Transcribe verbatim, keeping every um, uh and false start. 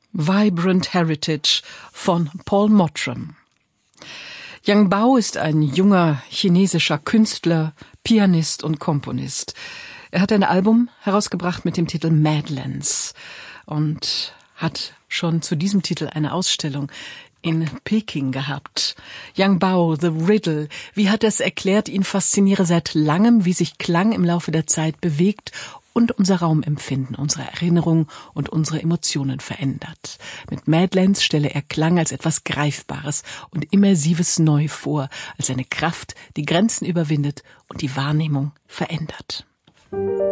Vibrant Heritage von Paul Mottram. Yang Bao ist ein junger chinesischer Künstler, Pianist und Komponist. Er hat ein Album herausgebracht mit dem Titel Madlands und hat schon zu diesem Titel eine Ausstellung in Peking gehabt. Yang Bao, The Riddle, wie hat er es erklärt, ihn fasziniere seit langem, wie sich Klang im Laufe der Zeit bewegt und unser Raumempfinden, unsere Erinnerungen und unsere Emotionen verändert. Mit Madlands stelle er Klang als etwas Greifbares und Immersives neu vor, als eine Kraft, die Grenzen überwindet und die Wahrnehmung verändert.